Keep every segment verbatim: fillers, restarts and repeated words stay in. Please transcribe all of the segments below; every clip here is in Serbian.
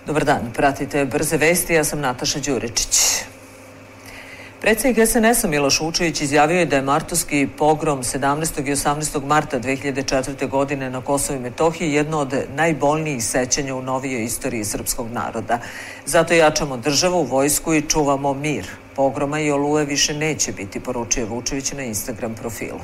Dobar dan, pratite Brze vesti, ja sam Nataša Đuričić. Predsjednik es en es a Miloš Vučević izjavio je da je martovski pogrom sedamnaestog i osamnaestog marta dve hiljade četvrte. godine na Kosovu i Metohiji jedno od najbolnijih sećanja u novijoj istoriji srpskog naroda. Zato jačamo državu, vojsku i čuvamo mir. Pogroma i oluje više neće biti, poručio Vučević na Instagram profilu.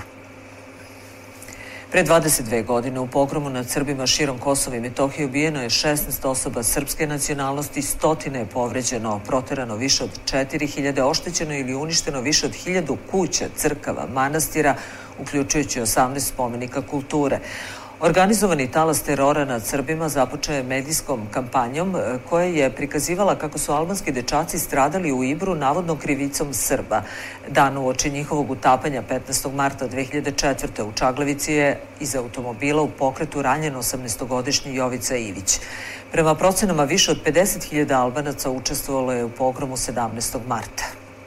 Pre dvadeset dve godine u pogromu nad Srbima širom Kosova i Metohije ubijeno je šesnaest osoba srpske nacionalnosti, stotine je povređeno, proterano više od četiri hiljade, oštećeno ili uništeno više od hiljadu kuća, crkava, manastira, uključujući osamnaest spomenika kulture. Organizovani talas terora nad Srbima započeo je medijskom kampanjom koja je prikazivala kako su albanski dečaci stradali u Ibru navodno krivicom Srba. Dan uoči njihovog utapanja petnaestog marta dve hiljade četvrte. u Čaglavici je iz automobila u pokretu ranjen osamnaestogodišnji Jovica Ivić. Prema procenama više od pedeset hiljada Albanaca učestvovalo je u pogromu sedamnaestog marta.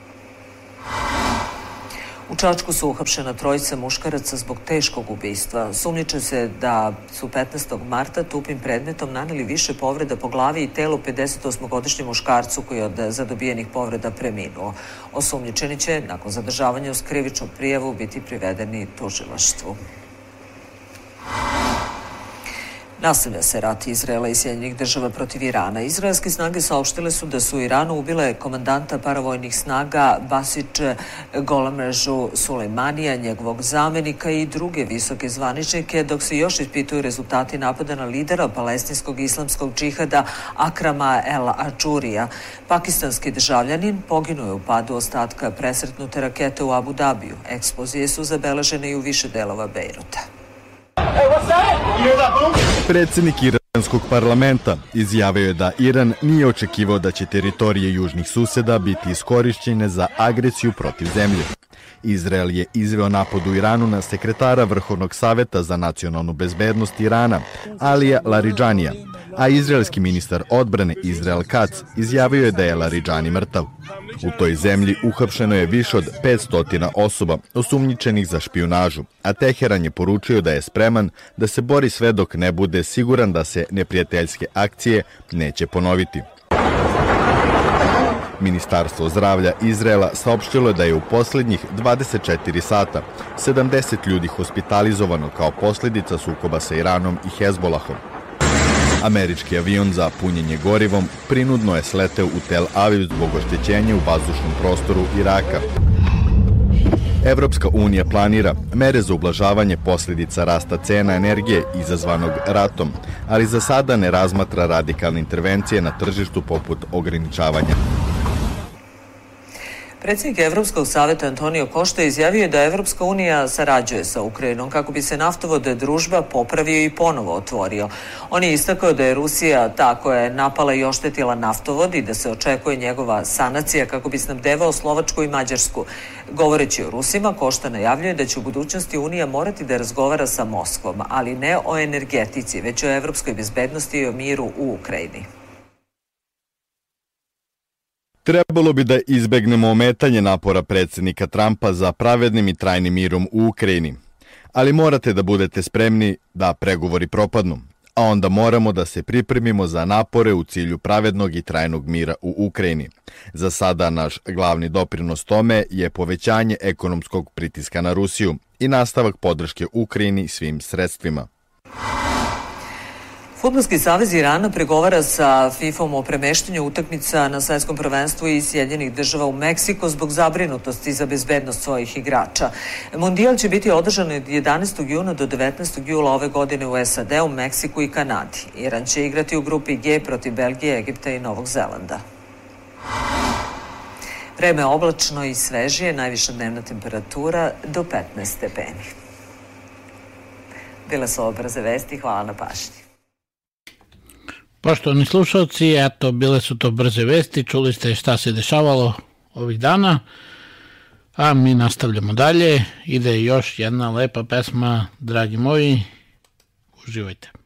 U Čačku su uhapšena trojica muškaraca zbog teškog ubistva. Sumnjiče se da su petnaestog marta tupim predmetom naneli više povreda po glavi i telu pedesetosmogodišnjem muškarcu koji je od zadobijenih povreda preminuo. Osumnjičeni će, nakon zadržavanja uz krivičnu prijavu, biti privedeni tužilaštvu. Nastavlja se rat Izraela i Sjedinjenih država protiv Irana. Izraelske snage saopštile su da su u Iranu ubile komandanta paravojnih snaga Basić Golamežu Sulejmanija, njegovog zamenika i druge visoke zvaničnike, dok se još ispituju rezultati napada na lidera palestinskog islamskog džihada Akrama El Adžurija. Pakistanski državljanin poginuo je u padu ostatka presretnute rakete u Abu Dabiju. Eksplozije su zabeležene i u više delova Bejruta. Predsjednik iranskog parlamenta izjavio je da Iran nije očekivao da će teritorije južnih suseda biti iskorišćene za agresiju protiv zemlje. Izrael je izveo napad u Iranu na sekretara Vrhovnog saveta za nacionalnu bezbednost Irana, Alija Laridžanija, a izraelski ministar odbrane Izrael Kac izjavio je da je Laridžani mrtav. U toj zemlji uhapšeno je više od petsto osoba osumnjičenih za špijunažu, a Teheran je poručio da je spreman da se bori sve dok ne bude siguran da se neprijateljske akcije neće ponoviti. Ministarstvo zdravlja Izraela saopštilo je da je u posljednjih dvadeset četiri sata sedamdeset ljudi hospitalizovano kao posljedica sukoba sa Iranom i Hezbolahom. Američki avion za punjenje gorivom prinudno je sleteo u Tel Aviv zbog oštećenja u vazdušnom prostoru Iraka. Evropska unija planira mere za ublažavanje posljedica rasta cena energije izazvanog ratom, ali za sada ne razmatra radikalne intervencije na tržištu poput ograničavanja. Predsjednik Evropskog saveta Antonio Košta izjavio je da Evropska unija sarađuje sa Ukrajinom kako bi se naftovod Družba popravio i ponovo otvorio. On je istakao da je Rusija ta koja je napala i oštetila naftovod i da se očekuje njegova sanacija kako bi snabdevao Slovačku i Mađarsku. Govoreći o Rusima, Košta najavljuje da će u budućnosti Unija morati da razgovara sa Moskvom, ali ne o energetici, već o evropskoj bezbednosti i o miru u Ukrajini. Trebalo bi da izbegnemo ometanje napora predsjednika Trumpa za pravednim i trajnim mirom u Ukrajini. Ali morate da budete spremni da pregovori propadnu, a onda moramo da se pripremimo za napore u cilju pravednog i trajnog mira u Ukrajini. Za sada naš glavni doprinos tome je povećanje ekonomskog pritiska na Rusiju i nastavak podrške Ukrajini svim sredstvima. Fudbalski savez Irana pregovara sa fifom o premeštanju utakmica na svetskom prvenstvu iz Sjedinjenih država u Meksiko zbog zabrinutosti za bezbednost svojih igrača. Mondijal će biti održan od jedanaestog juna do devetnaestog jula ove godine u es a de, u Meksiku i Kanadi. Iran će igrati u grupi G protiv Belgije, Egipta i Novog Zelanda. Vreme je oblačno i svežije, najviša dnevna temperatura do petnaest stepeni. Bile su ovo brze vesti, hvala na pažnji. Poštovani slušalci, eto, bile su to brze vesti, čuli ste šta se dešavalo ovih dana, a mi nastavljamo dalje, ide još jedna lepa pesma, dragi moji, uživajte.